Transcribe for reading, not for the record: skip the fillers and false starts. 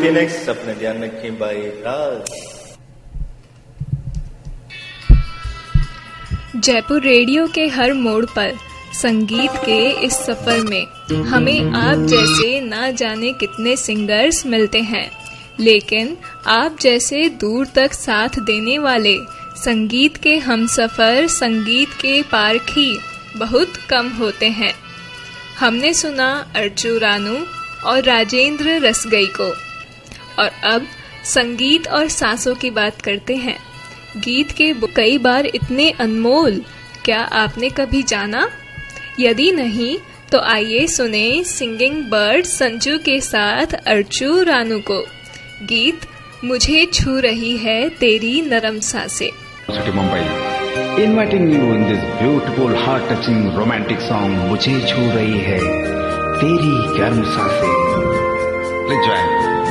मिलती है नेक्स्ट, अपने ध्यान रखें, बाय राज। जयपुर रेडियो के हर मोड़ पर संगीत के इस सफर में हमें आप जैसे ना जाने कितने सिंगर्स मिलते हैं, लेकिन आप जैसे दूर तक साथ देने वाले संगीत के हमसफर, संगीत के पारखी बहुत कम होते हैं। हमने सुना अर्चू रानू और राजेंद्र रसगई को, और अब संगीत और सांसों की बात करते हैं। गीत के कई बार इतने अनमोल, क्या आपने कभी जाना? यदि नहीं तो आइए सुने सिंगिंग बर्ड संजू के साथ अर्चू रानू को। गीत मुझे छू रही है तेरी नरम सांसें। City Mumbai, inviting you in this beautiful, heart-touching, romantic song. मुझे छू रही है तेरी गर्म सांसें। Please join.